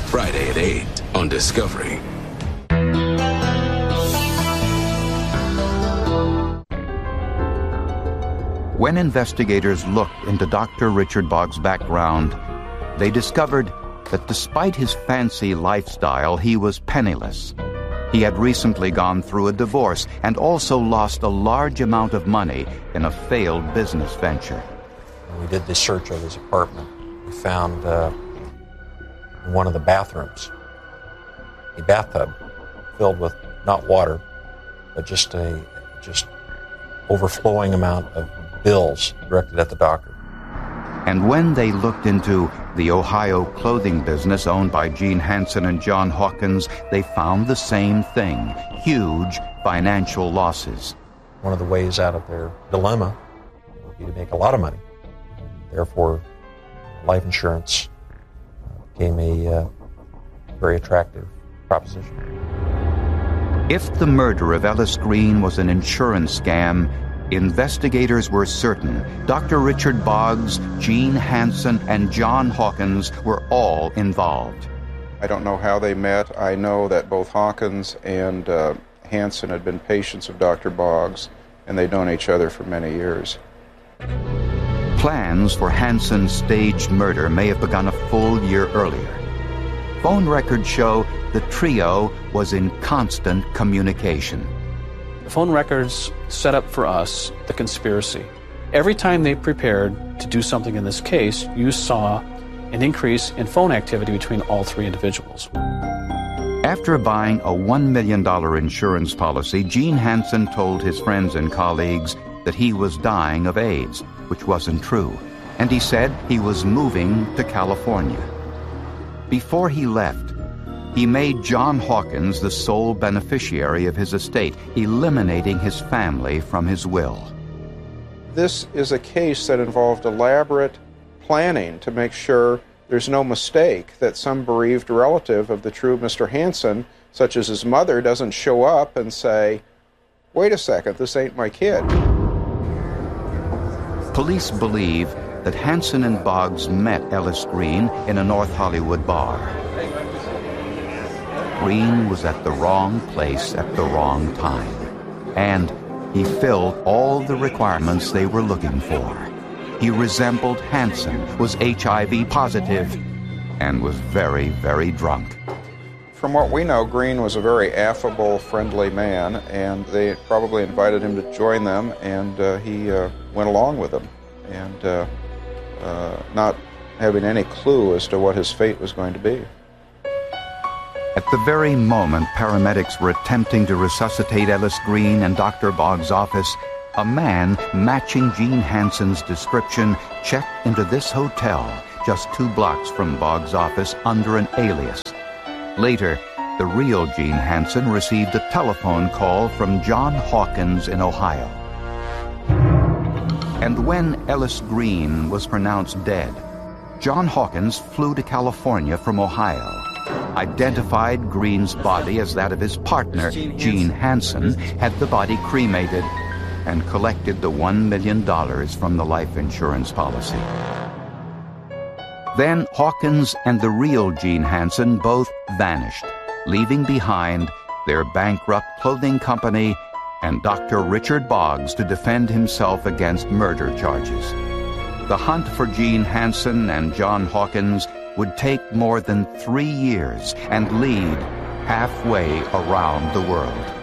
Friday at 8 on Discovery. When investigators looked into Dr. Richard Boggs' background, they discovered that despite his fancy lifestyle, he was penniless. He had recently gone through a divorce and also lost a large amount of money in a failed business venture. When we did the search of his apartment, we found in one of the bathrooms a bathtub filled with not water, but just overflowing amount of bills directed at the doctor. And when they looked into the Ohio clothing business owned by Gene Hansen and John Hawkins, they found the same thing: huge financial losses. One of the ways out of their dilemma would be to make a lot of money. Therefore, life insurance became a very attractive proposition. If the murder of Ellis Green was an insurance scam, investigators were certain Dr. Richard Boggs, Gene Hansen, and John Hawkins were all involved. I don't know how they met. I know that both Hawkins and Hansen had been patients of Dr. Boggs, and they'd known each other for many years. Plans for Hansen's staged murder may have begun a full year earlier. Phone records show the trio was in constant communication. The phone records set up for us the conspiracy. Every time they prepared to do something in this case, you saw an increase in phone activity between all three individuals. After buying a $1 million insurance policy, Gene Hansen told his friends and colleagues that he was dying of AIDS, which wasn't true, and he said he was moving to California. Before he left, he made John Hawkins the sole beneficiary of his estate, eliminating his family from his will. This is a case that involved elaborate planning to make sure there's no mistake that some bereaved relative of the true Mr. Hansen, such as his mother, doesn't show up and say, "Wait a second, this ain't my kid." Police believe that Hansen and Boggs met Ellis Green in a North Hollywood bar. Green was at the wrong place at the wrong time, and he filled all the requirements they were looking for. He resembled Hansen, was HIV positive, and was very, very drunk. From what we know, Green was a very affable, friendly man, and they probably invited him to join them, and he went along with them, and not having any clue as to what his fate was going to be. At the very moment paramedics were attempting to resuscitate Ellis Green in Dr. Boggs' office, a man matching Gene Hansen's description checked into this hotel just 2 blocks from Boggs' office under an alias. Later, the real Gene Hansen received a telephone call from John Hawkins in Ohio. And when Ellis Green was pronounced dead, John Hawkins flew to California from Ohio, identified Green's body as that of his partner, Gene Hansen, had the body cremated, and collected the $1 million from the life insurance policy. Then Hawkins and the real Gene Hansen both vanished, leaving behind their bankrupt clothing company and Dr. Richard Boggs to defend himself against murder charges. The hunt for Gene Hansen and John Hawkins would take more than 3 years and lead halfway around the world.